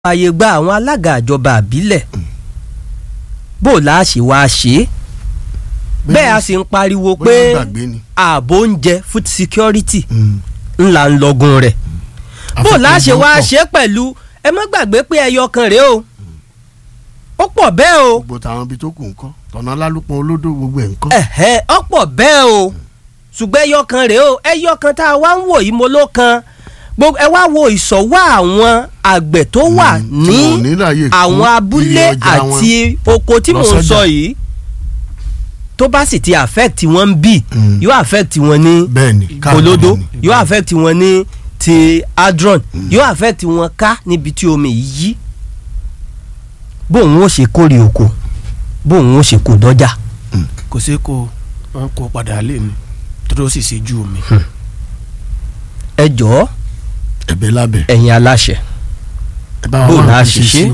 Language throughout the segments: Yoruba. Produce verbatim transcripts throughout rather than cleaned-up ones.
ààyè gba àwọn alága ìjọba àbílẹ̀ bó la ṣe wá ṣe bẹ́ẹ̀ a sì ń pariwo pé ààbò oúnjẹ food security ńlá ń lọ́gùn rẹ̀ bó la ṣe wá ṣe pẹ̀lú ẹ má gbàgbé pé ẹyọ kan rèé o ó pọ̀ bẹ́ẹ̀ o. gbogbo táwọn ibi tó kù ń kọ́ tọ̀nà lálùpọ̀ olódò gbogbo ẹ̀ ń kọ́. ẹ̀hẹ́ ó pọ̀ bẹ́ẹ̀ o ṣùgbọ́n ẹyọ kan rèé o ẹyọ kan tá a wá ń wò yìí mo ló kan gbogbo ẹ wá wo ìsọ̀wọ́ àwọn àgbẹ̀ tó wà ní àwọn abúlé àti oko tí mò ń sọ yìí tó bá sì ti affect wọn ń bì yóò affect wọn ní olódó yóò affect wọn ní ti adron yóò affect wọn ká níbi tí omi yìí yí bóun ó ṣe kórè oko bóun ó ṣe kó dọ́jà. kò sí kó wọn kó padà lé mi tó sì ṣe ju omi. ẹ jọ̀ọ́ ẹ̀bẹ̀ lábẹ́ ẹ̀yin aláṣẹ bóun á ṣiṣẹ́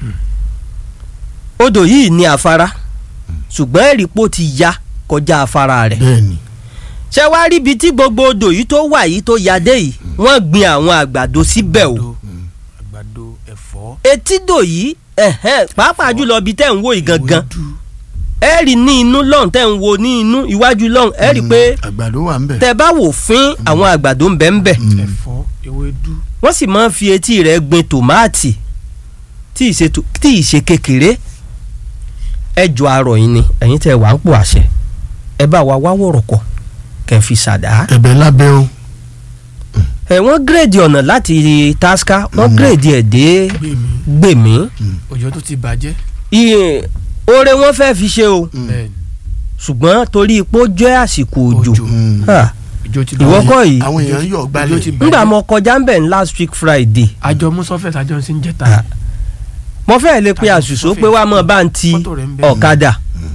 odò yìí ní afárá ṣùgbọ́n ẹ̀rìpọ̀ ti ya kọjá afárá rẹ̀ ṣé wàá rí ibi tí gbogbo odò yìí tó wà yìí tó ya dé yìí wọ́n gbin àwọn àgbàdo síbẹ̀ o àgbàdo ẹ̀fọ́ etídò yìí pàápàá jùlọ ibi tẹ́ ń wò yìí gangan ẹ rí ní inú lọ́hùn tẹ́ ń wo ní inú iwájú lọ́hùn ẹ rí pé àgbàdo wà ń bẹ̀ tẹ́ bá wò fín àwọn àgbàdo ń bẹ ń bẹ̀ ẹ̀fọ́ ewédú wọ́n sì máa ń fi etí rẹ̀ gbin tòmáàtì tí ì ṣe kékeré ẹ jọ àrọ̀ yìí ni ẹ̀yin tẹ́ wà ń pò àṣẹ ẹ bá wa wá wọ̀rọ̀kọ̀ kẹ́ fi ṣàdá. ẹ̀bẹ̀ lábẹ́ o. ẹ wọ́n gírèdì ọ̀nà láti tasca wọ́n gírèdì ẹ̀ dé gbèmí. òjò tó ti bàjẹ́. iye oore wọ́n fẹ́ fi ṣe o ṣùgbọ́n torí ipò jẹ́ àsìkò òjò ìwọ kọ́ yìí àwọn èèyàn yọ̀ gbalẹ̀. nígbà mo kọjá ń bẹ̀ ní last week Friday. àjọ musofet àjọ ń sin jẹta. mo fẹ́ lè pe àṣùṣó pé wàá mọ̀ bá ń ti ọ̀kadà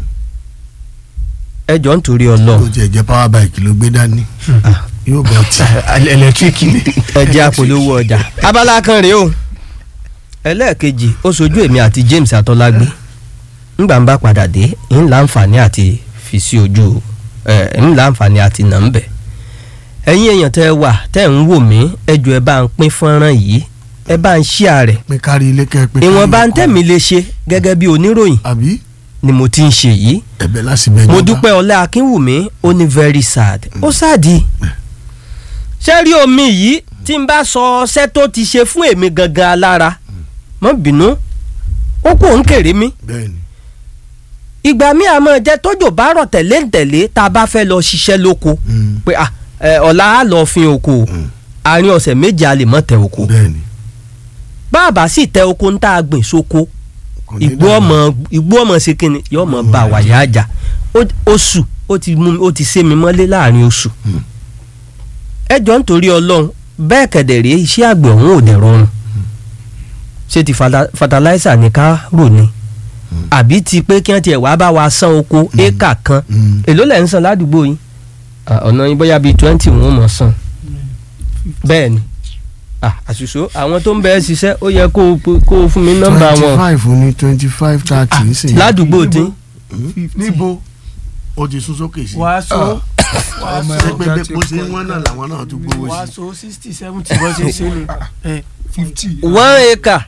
ẹ jọ ń torí Ọlọ́run. ó jẹ́ jẹ́ power bike ló gbé dání yóò bọ̀ tí. ẹlẹtíríkì ni. ẹ jẹ́ àpolówó ọjà abala kan rèé o ẹlẹ́ẹ̀kejì ó sojú èmi àti James Atọ́lágbé ńgbà ń bá padà dé ń láǹfààní àti fi sí ojú ẹ̀ ń láǹfààní àti nà ń bẹ̀ ẹ̀yin èèyàn tẹ́ wà tẹ́ ń wò mí ẹ jọ̀ọ́ ẹ bá ń pín fọ́nrán yìí ẹ bá ń share rẹ̀ pé kárí ilé kẹ́ pé kárí ìwọ̀n bá ń tẹ̀mí lè ṣe gẹ́gẹ́ bí oníròyìn àbí ni mo ti ń ṣe yìí ẹ̀bẹ̀ láti bẹ̀ mo dúpẹ́ Ọlá Akínwùmí ó ní very sad ó sáàdì ṣé rí omi yìí tí n bá sọ ọṣẹ́ tó ti ṣe fún èmi gangan alára mọ́ bínú ó kò ń kéré mi ìgbà mi àmọ́ jẹ́ tójò bá rọ̀ tẹ̀lé ń tẹ̀lé tá a bá fẹ́ lọ ṣiṣẹ́ lóko pé ọ̀la á lọ fin oko àárín ọ̀sẹ̀ méje a lè mọ̀ tẹ oko bàbá sì tẹ oko ń tá a gbìn sóko ìgbó ọmọ ìgbó ọmọ ṣe kíni yóò mọ bá wàyà àjà oṣù ó ti mú ó ti sé mi mọ́lé láàrin oṣù ẹ jọ nítorí Ọlọ́run bẹ́ẹ̀ kẹ̀dẹ̀rẹ́ iṣẹ́ àgbẹ̀ ọ̀hún ò dẹ̀ rọrùn ṣé ti fatalaisa ní ká rò ní àbí ti pé kí wọ́n tiẹ̀ wá bá wa san oko éka kan èló lẹ̀ ń san ládùúgbò yín ọ̀nà yín bóyá bíi twenty wọ́n mọ̀ san bẹ́ẹ̀ ni àṣìṣó àwọn tó ń bẹ́ẹ̀ ṣiṣẹ́ ó yẹ kó o fún mi nọ́mbà wọn. twenty five ní twenty five thirty sí. ládùúgbò tí. níbo o ti sún sókè sí. wàá so wàá so ṣe pé bó ṣe ń wọ́n náà làwọn náà tún gbowó sí. wàá so sixty seventy bó ṣe ṣe ni fifty. one acre.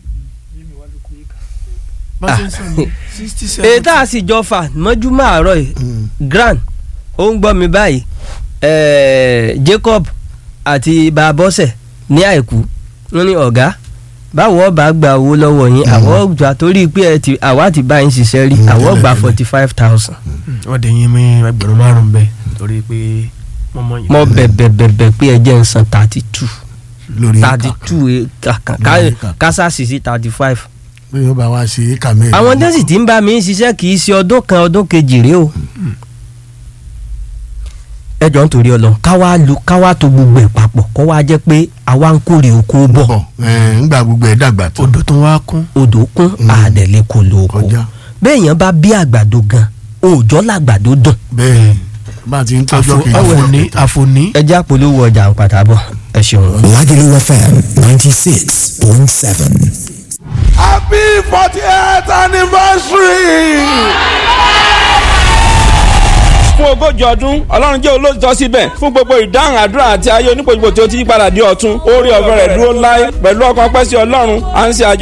sixty seventy. ètò àsìjọ fà mọ́júmọ́ àárọ̀ yìí grand ó ń gbọ́ mi báyìí Jacob àti babọ́sẹ̀ ní àìkú wọ́n ní ọ̀gá báwo ọba gba owó lọ́wọ́ yín àwọn ọgbà torí pé ẹ ti àwa ti bá yín ṣiṣẹ́ rí àwọn ọgbà forty five thousand. wọ́n dẹ̀ yín mi ẹgbẹ̀rún márùn-ún bẹ́ẹ̀ torí pé mọ́mọ́ yìí. mo bẹ̀bẹ̀ bẹ̀bẹ̀ pé ẹ jẹ́ ń san thirty two thirty two kásásì sí thirty five. pé yóò bá wa ṣe é kà mẹ́rin. àwọn dẹ́sì tí ń bá mi ṣiṣẹ́ kì í ṣe ọdún kan ọdún kejì rèé o ẹ jọ ń torí Ọlọ́run káwá lu káwá tó gbogbo ẹ̀ papọ̀ kó wá jẹ́ pé àwa ń kórè oko bọ̀. ńgbà gbogbo ẹ̀ dàgbà tó. odò tó wá kún. odò kún àdẹ̀lẹ̀ kò lo oko. bẹ́ẹ̀ yẹn bá bí àgbàdo gan òòjọ́ làgbàdo dùn. bẹ́ẹ̀ bá a ti ń tọ́jọ́ kejì. àfòní àfòní. ẹ já polówó ọjà ń padà bọ̀ ẹ ṣeun. Lagelu F M ninety six point seven. Happy fortieth anniversary. fún ogójì ọdún ọlọ́run jẹ́ olóòtítọ́ síbẹ̀ fún gbogbo ìdáhùn àdúrà àti ayé onípojúpo tí ó ti yípadà di ọ̀tun oore ọ̀fẹ́ rẹ̀ dúró láé pẹ̀lú ọkàn pẹ́ sí ọlọ́run à ń ṣe àjọ